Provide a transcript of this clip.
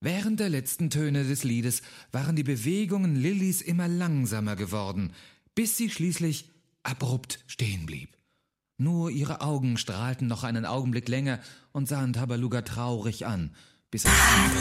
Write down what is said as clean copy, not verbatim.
Während der letzten Töne des Liedes waren die Bewegungen Lillys immer langsamer geworden, bis sie schließlich abrupt stehen blieb. Nur ihre Augen strahlten noch einen Augenblick länger und sahen Tabaluga traurig an, bis